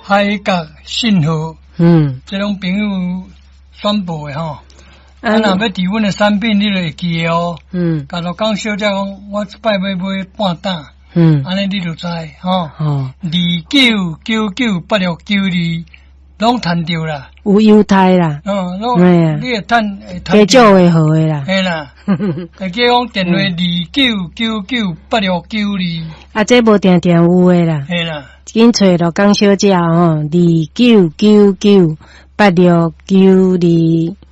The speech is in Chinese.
海角信号，这种朋友宣布的吼。啊，若要伫阮的产品，你就会记的哦。甲老讲小姐讲，我一摆要买半担。安尼你就知吼。29998692，拢赚着啦。 有优待啦。 拢你会赚加少会好诶啦。 嘿啦。会记讲电话29998692。啊， 这无定定有诶啦。 嘿啦。 紧找老讲小姐哦，29998692。